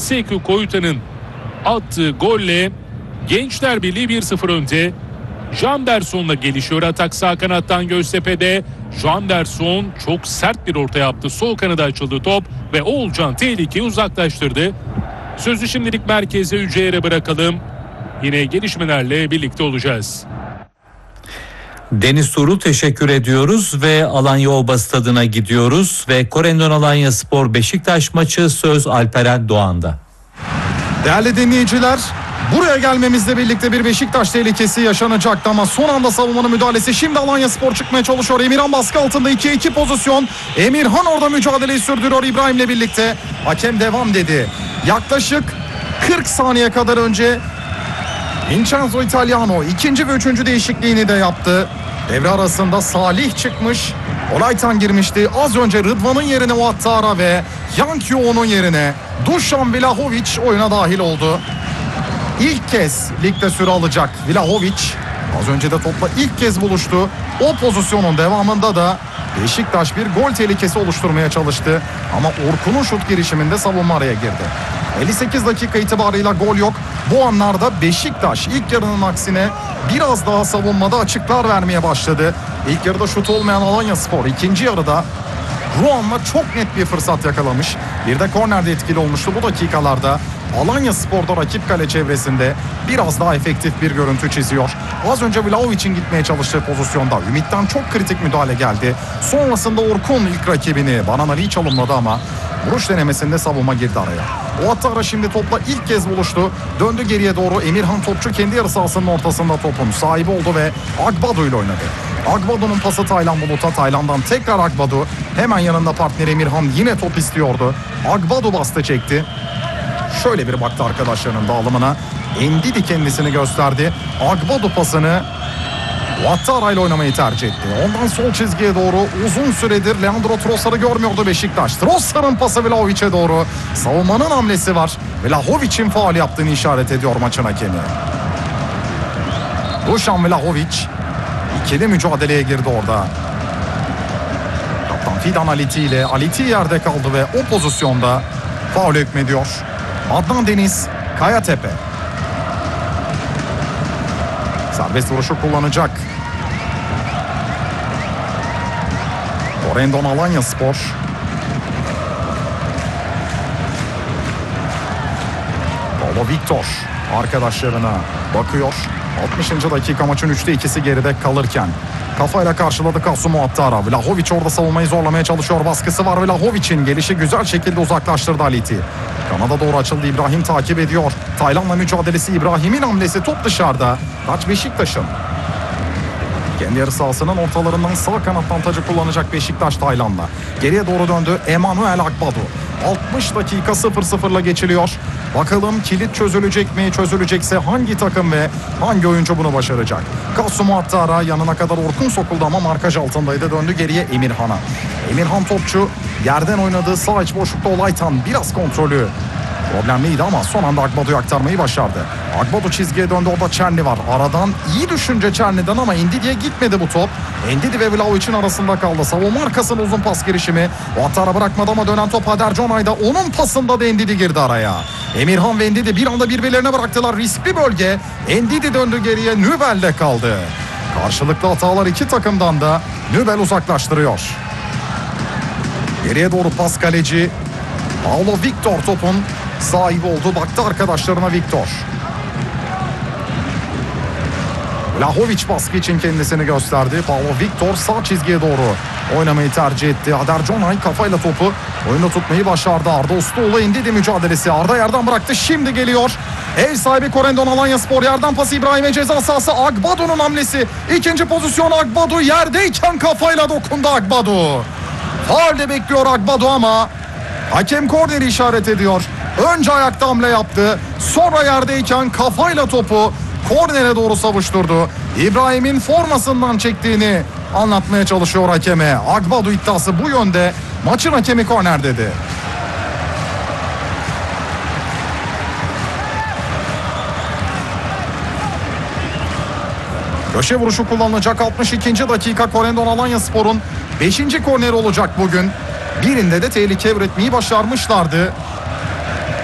Sekou Koyuta'nın attığı golle Gençler Birliği 1-0 önde. Janderson'la gelişiyor atak sağ kanattan Göztepe'de. Janderson çok sert bir orta yaptı. Sol kanada açıldı top ve Oğulcan tehlikeyi uzaklaştırdı. Sözü şimdilik merkeze Yüceyer'e bırakalım. Yine gelişmelerle birlikte olacağız. Deniz Tuğrul teşekkür ediyoruz ve Alanya Obası stadına gidiyoruz ve Korendon Alanya Spor Beşiktaş maçı söz Alperen Doğan'da. Değerli dinleyiciler, buraya gelmemizle birlikte bir Beşiktaş tehlikesi yaşanacaktı ama son anda savunmanın müdahalesi. Şimdi Alanya Spor çıkmaya çalışıyor. Emirhan baskı altında 2-2 pozisyon. Emirhan orada mücadeleyi sürdürüyor İbrahim'le birlikte. Hakem devam dedi. Yaklaşık 40 saniye kadar önce Vincenzo Italiano ikinci ve üçüncü değişikliğini de yaptı. Devre arasında Salih çıkmış. Olaytan girmişti. Az önce Rıdvan'ın yerine Ouattara ve Yankio'nun yerine Dušan Vlahović oyuna dahil oldu. İlk kez ligde süre alacak Vlahović. Az önce de topla ilk kez buluştu. O pozisyonun devamında da Beşiktaş bir gol tehlikesi oluşturmaya çalıştı. Ama Orkun'un şut girişiminde savunma araya girdi. 58 dakika itibarıyla gol yok. Bu anlarda Beşiktaş ilk yarının aksine biraz daha savunmada açıklar vermeye başladı. İlk yarıda şut olmayan Alanyaspor ikinci yarıda Ruan'la çok net bir fırsat yakalamış. Bir de kornerde etkili olmuştu bu dakikalarda. Alanyaspor'da rakip kale çevresinde biraz daha efektif bir görüntü çiziyor. Az önce Vlahovic'in gitmeye çalıştığı pozisyonda Ümit'ten çok kritik müdahale geldi. Sonrasında Orkun ilk rakibini Banan Ali'yi çalımladı ama vuruş denemesinde savunma girdi araya. Ouattara şimdi topla ilk kez buluştu. Döndü geriye doğru. Emirhan topçu kendi yarı sahasının ortasında topun sahibi oldu ve Agbadu ile oynadı. Agbadu'nun pası Taylan Bulut'a. Taylan'dan tekrar Agbadu. Hemen yanında partneri Emirhan yine top istiyordu. Agbadu bastı çekti. Şöyle bir baktı arkadaşlarının dağılımına. Endidi kendisini gösterdi. Agbadu pasını Ouattara ile oynamayı tercih etti. Ondan sol çizgiye doğru uzun süredir Leandro Trossard'ı görmüyordu Beşiktaş. Trossard'ın pası Vlahovic'e doğru. Savunmanın hamlesi var. Vlahovic'in faul yaptığını işaret ediyor maçın hakemi. Dušan Vlahović ikili mücadeleye girdi orada. Kaptan Fidan Aliti ile Aliti yerde kaldı ve o pozisyonda faul hükmediyor. Adnan Deniz Kayatepe. Serbest vuruşu kullanacak. Korendon Alanyaspor. Paulo Victor arkadaşlarına bakıyor. 60. dakika maçın 3'te 2'si geride kalırken kafayla karşıladı Kasım Ouattara. Vlahović orada savunmayı zorlamaya çalışıyor. Baskısı var. Vlahovic'in gelişi güzel şekilde uzaklaştırdı Aliti. Kanada doğru açıldı. İbrahim takip ediyor. Taylan'la mücadelesi, İbrahim'in hamlesi, top dışarıda. Taç Beşiktaş'ın. Kendi yarı sahasının ortalarından sağ kanat avantajı kullanacak Beşiktaş Taylan'la. Geriye doğru döndü Emmanuel Agbadu. 60 dakika 0-0'la geçiliyor. Bakalım kilit çözülecek mi? Çözülecekse hangi takım ve hangi oyuncu bunu başaracak? Kasım Ouattara yanına kadar Orkun sokuldu ama markaj altındaydı. Döndü geriye Emirhan'a. Emirhan topçu yerden oynadığı sağ iç boşlukta Olaytan biraz kontrolü problemliydi ama son anda Agbadu'yu aktarmayı başardı. Agbadu çizgiye döndü, orada Çerni var. Aradan iyi düşünce Çerni'den ama Endidi'ye gitmedi bu top. Endidi ve Vlahovic'in arasında kaldı. Savunma arkasının uzun pas girişimi. Ouattara bırakmadı ama dönen top Hader Conay'da. Onun pasında da Endidi girdi araya. Emirhan ve Endidi bir anda birbirlerine bıraktılar. Riskli bölge. Endidi döndü geriye. Nübel'de kaldı. Karşılıklı hatalar iki takımdan da Nübel uzaklaştırıyor. Geriye doğru pas kaleci Paulo Victor topun sahibi oldu. Baktı arkadaşlarına Victor. Vlahović baskı için kendisini gösterdi. Paulo Victor sağ çizgiye doğru oynamayı tercih etti. Hader Conay kafayla topu oyunda tutmayı başardı. Arda Usluoğlu Endidi mücadelesi. Arda yerden bıraktı. Şimdi geliyor. Ev sahibi Korendon Alanyaspor. Yerden pası İbrahim'e, ceza sahası. Agbadu'nun hamlesi. İkinci pozisyon Agbadu. Yerdeyken kafayla dokundu Agbadu. Faulde bekliyor Agbadu ama hakem korneri işaret ediyor. Önce ayakta hamle yaptı. Sonra yerdeyken kafayla topu kornere doğru savuşturdu. İbrahim'in formasından çektiğini anlatmaya çalışıyor hakeme. Agbadu iddiası bu yönde. Maçın hakemi korner dedi. Köşe vuruşu kullanılacak 62. dakika. Korendon Alanyaspor'un 5. korneri olacak bugün. Birinde de tehlike üretmeyi başarmışlardı.